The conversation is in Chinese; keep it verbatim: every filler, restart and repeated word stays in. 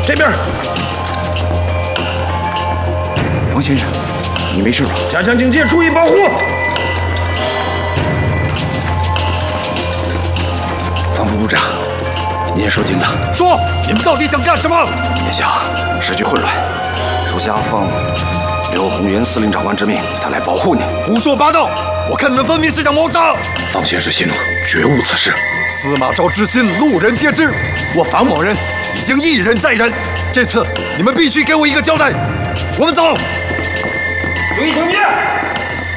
这边。 方先生，你没事吧？ 加强警戒，注意保护。 方副部长，您也受惊了。 说，你们到底想干什么？ 眼下时局混乱，属下奉刘宏元司令长官之命，他来保护你。 胡说八道！我看你们分明是想谋杀。 方先生息怒，绝无此事。 司马昭之心，路人皆知。我房某人已经一忍再忍，这次你们必须给我一个交代。我们走。 注意警戒。